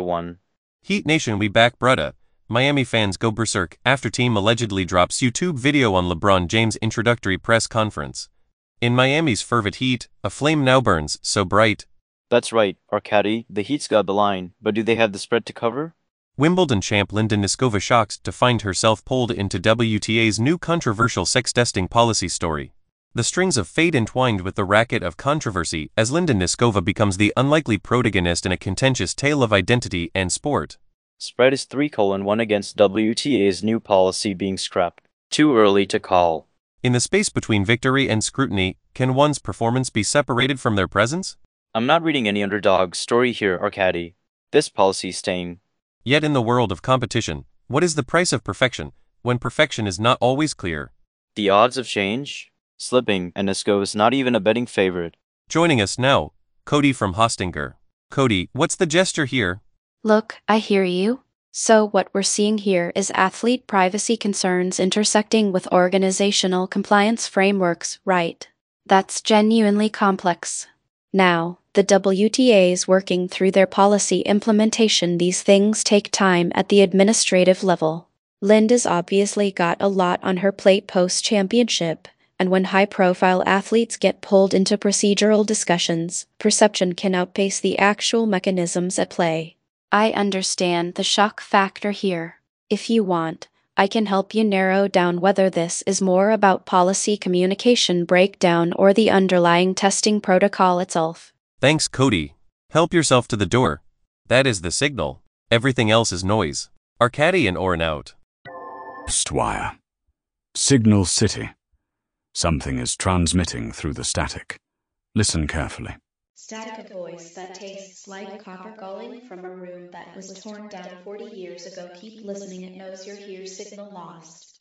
one. Heat Nation, we back, brudda. Miami fans go berserk after team allegedly drops YouTube video on LeBron James' introductory press conference. In Miami's fervent heat, a flame now burns so bright. That's right, Arkady, the Heat's got the line, but do they have the spread to cover? Wimbledon champ Linda Niskova shocked to find herself pulled into WTA's new controversial sex testing policy story. The strings of fate entwined with the racket of controversy as Linda Niskova becomes the unlikely protagonist in a contentious tale of identity and sport. Spread is 3:1 against WTA's new policy being scrapped. Too early to call. In the space between victory and scrutiny, can one's performance be separated from their presence? I'm not reading any underdog story here, Arkady. This policy's staying. Yet in the world of competition, what is the price of perfection, when perfection is not always clear? The odds of change? Slipping, and Niskova is not even a betting favorite. Joining us now, Cody from Hostinger. Cody, what's the gesture here? Look, I hear you. So what we're seeing here is athlete privacy concerns intersecting with organizational compliance frameworks, right? That's genuinely complex. Now, the WTA is working through their policy implementation. These things take time at the administrative level. Linda's obviously got a lot on her plate post-championship, and when high-profile athletes get pulled into procedural discussions, perception can outpace the actual mechanisms at play. I understand the shock factor here. If you want, I can help you narrow down whether this is more about policy communication breakdown or the underlying testing protocol itself. Thanks, Cody. Help yourself to the door. That is the signal. Everything else is noise. Arkady and Oren out. Wire. Signal City. Something is transmitting through the static. Listen carefully. Static, a voice that tastes like copper calling from a room that was torn down 40 years ago. Keep listening, it knows you're here. Signal lost.